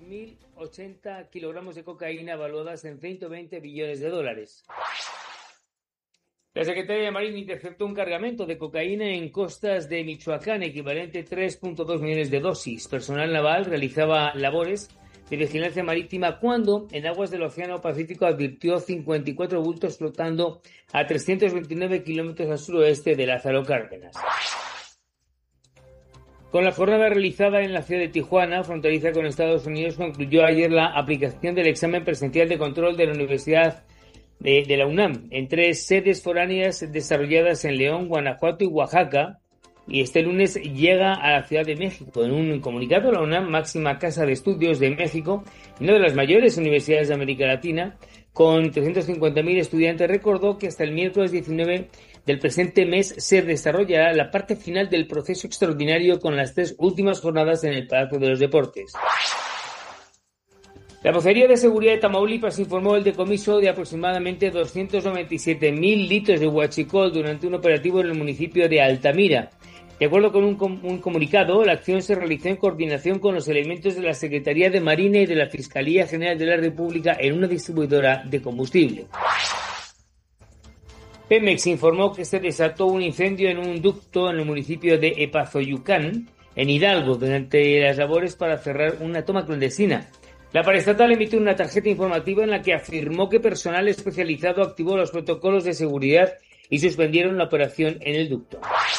2.080 kilogramos de cocaína valuadas en $120 billones. La Secretaría de Marina interceptó un cargamento de cocaína en costas de Michoacán, equivalente a 3.2 millones de dosis. Personal naval realizaba labores de vigilancia marítima cuando en aguas del Océano Pacífico advirtió 54 bultos flotando a 329 kilómetros al suroeste de Lázaro Cárdenas. Con la jornada realizada en la ciudad de Tijuana, fronteriza con Estados Unidos, concluyó ayer la aplicación del examen presencial de control de la Universidad de la UNAM en 3 sedes foráneas desarrolladas en León, Guanajuato y Oaxaca, y este lunes llega a la Ciudad de México. En un comunicado, la UNAM, máxima casa de estudios de México, una de las mayores universidades de América Latina, con 350.000 estudiantes, recordó que hasta el miércoles 19 del presente mes se desarrollará la parte final del proceso extraordinario con las 3 últimas jornadas en el Palacio de los Deportes. La Vocería de Seguridad de Tamaulipas informó el decomiso de aproximadamente 297.000 litros de huachicol durante un operativo en el municipio de Altamira. De acuerdo con un comunicado, la acción se realizó en coordinación con los elementos de la Secretaría de Marina y de la Fiscalía General de la República en una distribuidora de combustible. Pemex informó que se desató un incendio en un ducto en el municipio de Epazoyucán, en Hidalgo, durante las labores para cerrar una toma clandestina. La paraestatal emitió una tarjeta informativa en la que afirmó que personal especializado activó los protocolos de seguridad y suspendieron la operación en el ducto.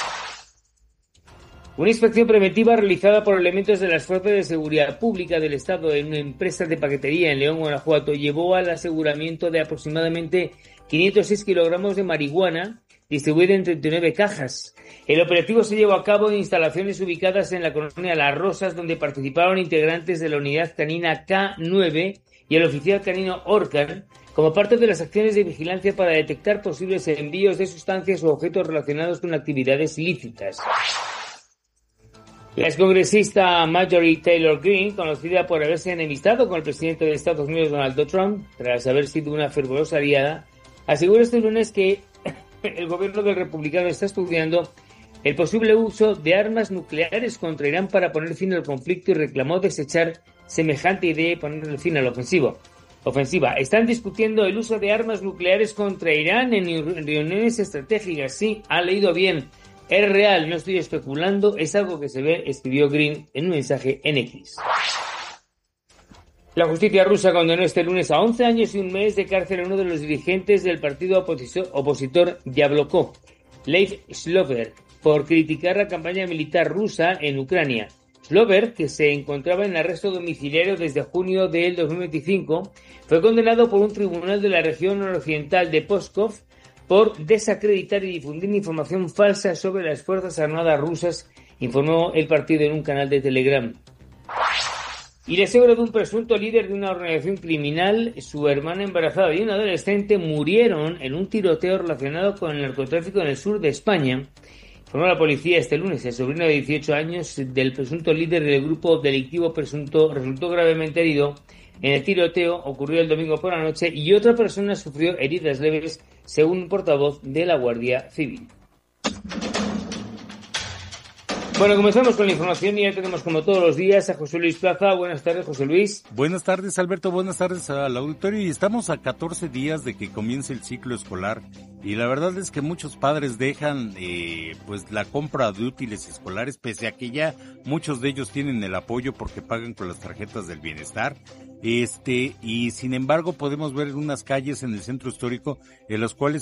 Una inspección preventiva realizada por elementos de las fuerzas de seguridad pública del Estado en una empresa de paquetería en León, Guanajuato, llevó al aseguramiento de aproximadamente 506 kilogramos de marihuana distribuida en 39 cajas. El operativo se llevó a cabo en instalaciones ubicadas en la colonia Las Rosas, donde participaron integrantes de la unidad canina K9 y el oficial canino Orcan, como parte de las acciones de vigilancia para detectar posibles envíos de sustancias o objetos relacionados con actividades ilícitas. La excongresista Marjorie Taylor Greene, conocida por haberse enemistado con el presidente de Estados Unidos, Donald Trump, tras haber sido una fervorosa aliada, aseguró este lunes que el gobierno del republicano está estudiando el posible uso de armas nucleares contra Irán para poner fin al conflicto y reclamó desechar semejante idea y poner fin a la ofensiva. Están discutiendo el uso de armas nucleares contra Irán en reuniones estratégicas. Sí, ha leído bien. Es real, no estoy especulando, es algo que se ve, escribió Green en un mensaje en X. La justicia rusa condenó este lunes a 11 años y un mes de cárcel a uno de los dirigentes del partido opositor Yabloko, Lev Slover, por criticar la campaña militar rusa en Ucrania. Slover, que se encontraba en arresto domiciliario desde junio del 2025, fue condenado por un tribunal de la región noroccidental de Pskov por desacreditar y difundir información falsa sobre las Fuerzas Armadas rusas, informó el partido en un canal de Telegram. Y la suegra de un presunto líder de una organización criminal, su hermana embarazada y un adolescente murieron en un tiroteo relacionado con el narcotráfico en el sur de España. Informó la policía este lunes. El sobrino de 18 años del presunto líder del grupo delictivo resultó gravemente herido en el tiroteo. Ocurrió el domingo por la noche y otra persona sufrió heridas leves, según un portavoz de la Guardia Civil. Bueno, comenzamos con la información y ya tenemos como todos los días a José Luis Plaza. Buenas tardes, José Luis. Buenas tardes, Alberto. Buenas tardes al auditorio. Y estamos a 14 días de que comience el ciclo escolar. Y la verdad es que muchos padres dejan pues la compra de útiles escolares, pese a que ya muchos de ellos tienen el apoyo porque pagan con las tarjetas del bienestar. Y sin embargo podemos ver unas calles en el centro histórico en las cuales